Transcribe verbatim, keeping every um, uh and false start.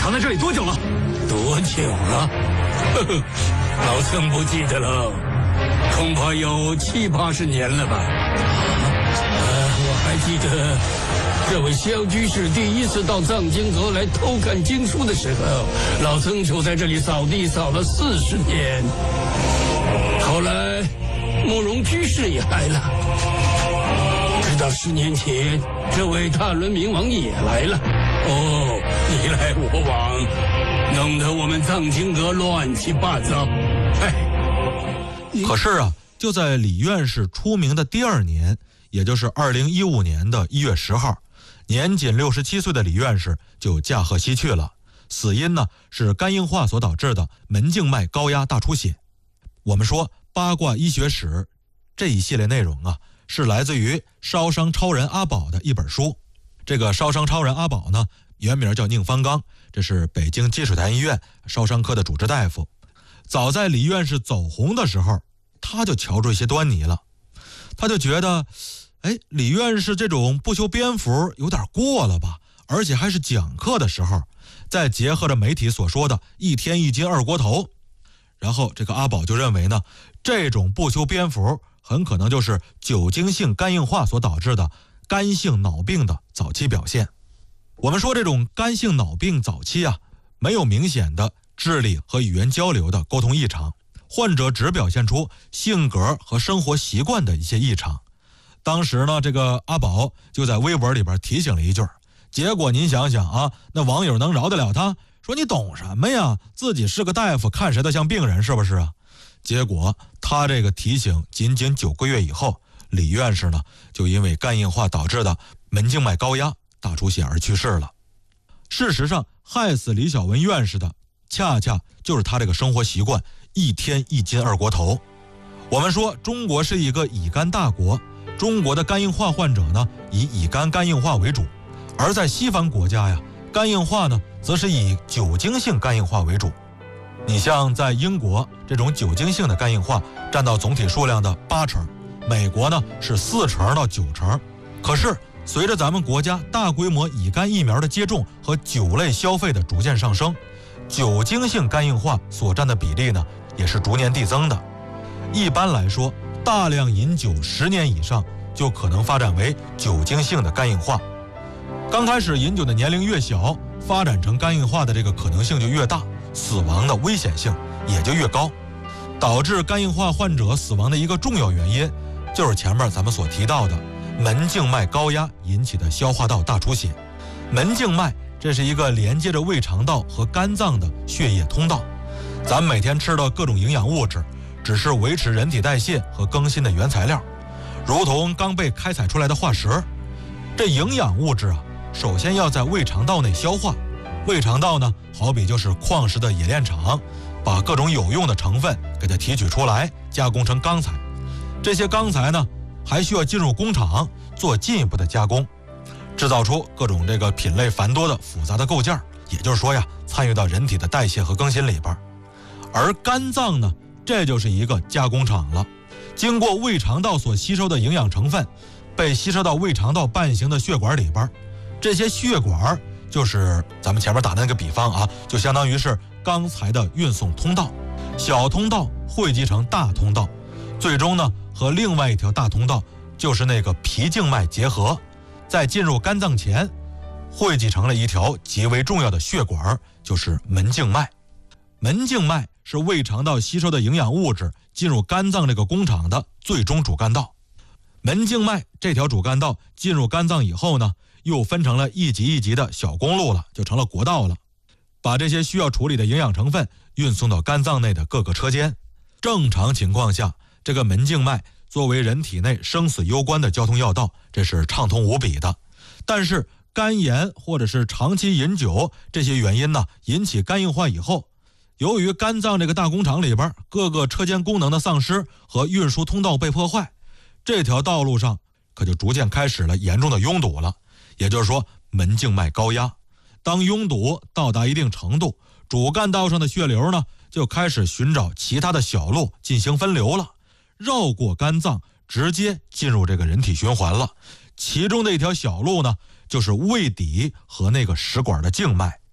藏在这里多久了？ 多久了？呵呵，老曾不记得了，恐怕有七八十年了吧。呃，我还记得这位萧居士第一次到藏经阁来偷看经书的时候，老曾就在这里扫地扫了四十年。后来慕容居士也来了，直到十年前，这位大伦明王也来了。哦，你来我往，弄得我们藏经阁乱七八糟。哎， 可是啊，就在李院士出名的第二年，也就是二零一五年的一月十号，年仅六十七岁的李院士就驾鹤西去了。死因呢是肝硬化所导致的门静脉高压大出血。我们说八卦医学史这一系列内容啊，是来自于烧伤超人阿宝的一本书。这个烧伤超人阿宝呢，原名叫宁方刚，这是北京积水潭医院烧伤科的主治大夫。早在李院士走红的时候，他就瞧出一些端倪了。他就觉得，哎，李院士这种不修边幅有点过了吧，而且还是讲课的时候，再结合着媒体所说的一天一斤二锅头，然后这个阿宝就认为呢，这种不修边幅很可能就是酒精性肝硬化所导致的肝性脑病的早期表现。我们说这种肝性脑病早期啊，没有明显的智力和语言交流的沟通异常，患者只表现出性格和生活习惯的一些异常。当时呢，这个阿宝就在微博里边提醒了一句，结果您想想啊，那网友能饶得了他？说你懂什么呀？自己是个大夫，看谁都像病人，是不是啊？结果他这个提醒仅仅九个月以后，李院士呢就因为肝硬化导致的门静脉高压大出血而去世了。事实上，害死李小文院士的恰恰就是他这个生活习惯，一天一斤二锅头。我们说中国是一个乙肝大国，中国的肝硬化患者呢以乙肝肝硬化为主，而在西方国家呀，肝硬化呢则是以酒精性肝硬化为主。你像在英国，这种酒精性的肝硬化占到总体数量的八成，美国呢是四成到九成。可是随着咱们国家大规模乙肝疫苗的接种和酒类消费的逐渐上升，酒精性肝硬化所占的比例呢也是逐年递增的。一般来说，大量饮酒十年以上就可能发展为酒精性的肝硬化。刚开始饮酒的年龄越小，发展成肝硬化的这个可能性就越大，死亡的危险性也就越高。导致肝硬化患者死亡的一个重要原因，就是前面咱们所提到的门静脉高压引起的消化道大出血。门静脉这是一个连接着胃肠道和肝脏的血液通道，咱们每天吃的各种营养物质只是维持人体代谢和更新的原材料，如同刚被开采出来的化石。这营养物质啊，首先要在胃肠道内消化。胃肠道呢，好比就是矿石的冶炼厂，把各种有用的成分给它提取出来，加工成钢材。这些钢材呢，还需要进入工厂做进一步的加工，制造出各种这个品类繁多的复杂的构件，也就是说呀，参与到人体的代谢和更新里边。而肝脏呢，这就是一个加工厂了，经过胃肠道所吸收的营养成分，被吸收到胃肠道半形的血管里边。这些血管就是咱们前面打的那个比方啊，就相当于是钢材的运送通道，小通道汇集成大通道，最终呢和另外一条大通道就是那个脾静脉结合，在进入肝脏前汇集成了一条极为重要的血管，就是门静脉。门静脉是胃肠道吸收的营养物质进入肝脏这个工厂的最终主干道。门静脉这条主干道进入肝脏以后呢，又分成了一级一级的小公路了，就成了国道了，把这些需要处理的营养成分运送到肝脏内的各个车间。正常情况下，这个门静脉作为人体内生死攸关的交通要道，这是畅通无比的。但是肝炎或者是长期饮酒这些原因呢，引起肝硬化以后，由于肝脏这个大工厂里边各个车间功能的丧失和运输通道被破坏，这条道路上可就逐渐开始了严重的拥堵了。也就是说，门静脉高压，当拥堵到达一定程度，主干道上的血流呢就开始寻找其他的小路进行分流了，绕过肝脏，直接进入这个人体循环了。其中的一条小路呢，就是胃底和那个食管的静脉。